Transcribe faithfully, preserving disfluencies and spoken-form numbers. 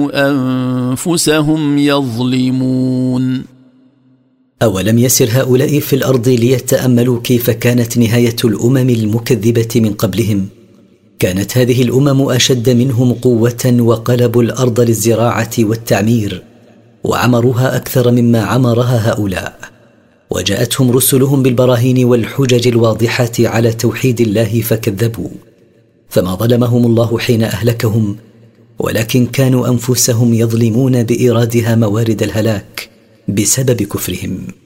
أنفسهم يظلمون. أولم يسر هؤلاء في الأرض ليتأملوا كيف كانت نهاية الأمم المكذبة من قبلهم؟ كانت هذه الأمم أشد منهم قوة، وقلبوا الأرض للزراعة والتعمير، وعمروها أكثر مما عمرها هؤلاء، وجاءتهم رسلهم بالبراهين والحجج الواضحة على توحيد الله فكذبوا. فما ظلمهم الله حين أهلكهم، ولكن كانوا أنفسهم يظلمون بإيرادها موارد الهلاك بسبب كفرهم.